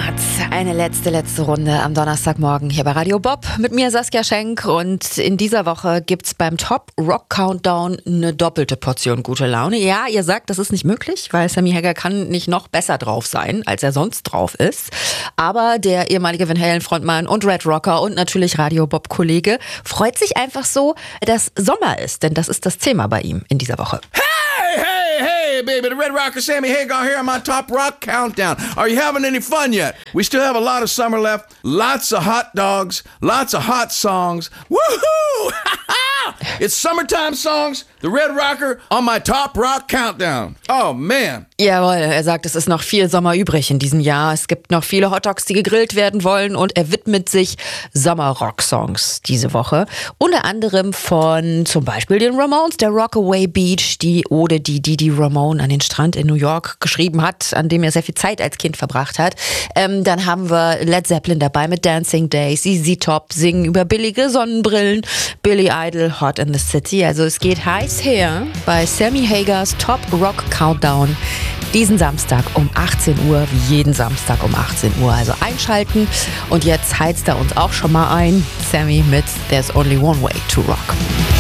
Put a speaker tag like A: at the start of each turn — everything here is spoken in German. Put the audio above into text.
A: Donuts. Eine letzte Runde am Donnerstagmorgen hier bei Radio Bob. Mit mir Saskia Schenk und in dieser Woche gibt's beim Top Rock Countdown eine doppelte Portion gute Laune. Ja, ihr sagt, das ist nicht möglich, weil Sammy Hagar kann nicht noch besser drauf sein, als er sonst drauf ist. Aber der ehemalige Van Halen Frontmann und Red Rocker und natürlich Radio Bob Kollege freut sich einfach so, dass Sommer ist, denn das ist das Thema bei ihm in dieser Woche.
B: Hey, baby, the Red Rocker Sammy Hagar here on my Top Rock Countdown. Are you having any fun yet? We still have a lot of summer left, lots of hot dogs, lots of hot songs. Woohoo! It's summertime songs, the Red Rocker on my Top Rock Countdown. Oh, man.
A: Jawohl, er sagt, es ist noch viel Sommer übrig in diesem Jahr. Es gibt noch viele Hotdogs, die gegrillt werden wollen und er widmet sich Sommer-Rock-Songs diese Woche. Unter anderem von zum Beispiel den Ramones, der Rockaway Beach, die Ode, die Didi Ramone an den Strand in New York geschrieben hat, an dem er sehr viel Zeit als Kind verbracht hat. Dann haben wir Led Zeppelin dabei mit Dancing Days, ZZ Top singen über billige Sonnenbrillen, Billy Idol, Hot in the City. Also es geht heiß her bei Sammy Hagars Top Rock Countdown diesen Samstag um 18 Uhr, wie jeden Samstag um 18 Uhr. Also einschalten und jetzt heizt er uns auch schon mal ein. Sammy mit There's Only One Way to Rock.